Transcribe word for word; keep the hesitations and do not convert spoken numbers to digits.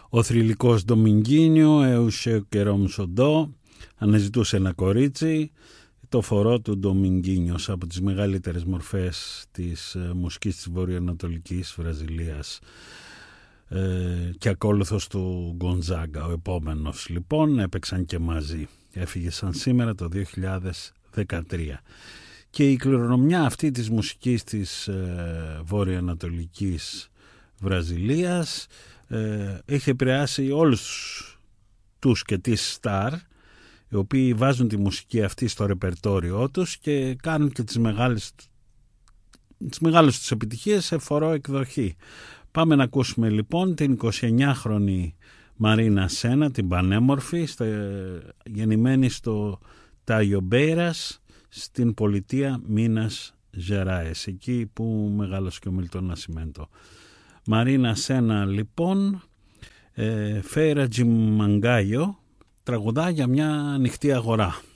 Ο θρυλικός Ντομινγκίνιο έουσε ο καιρόμ σοντό, αναζητούσε ένα κορίτσι. Το φορό του Ντομινγκίνιος, από τις μεγαλύτερες μορφές της μουσικής της βορειοανατολικής Βραζιλίας, ε, και ακόλουθος του Γκοντζάγκα. Ο επόμενος λοιπόν, έπαιξαν και μαζί. Έφυγε σαν σήμερα το δύο χιλιάδες δεκατρία. Και η κληρονομιά αυτή της μουσικής της ε, βορειοανατολικής Βραζιλίας ε, έχει επηρεάσει όλους τους και τις στάρ, οι οποίοι βάζουν τη μουσική αυτή στο ρεπερτόριό τους και κάνουν και τις μεγάλες, τις μεγάλες τους επιτυχίες σε φορό εκδοχή. Πάμε να ακούσουμε λοιπόν την εικοσιεννιάχρονη Μαρίνα Σένα, την πανέμορφη, στο, γεννημένη στο Ταϊομπέιρας, στην πολιτεία Μίνας Ζεράες, εκεί που μεγάλωσε και ο Μιλτόν Νασιμέντο. Μαρίνα Σένα λοιπόν, ε, Φέιρα Τζιμαγκάιο, τραγουδά για μια ανοιχτή αγορά.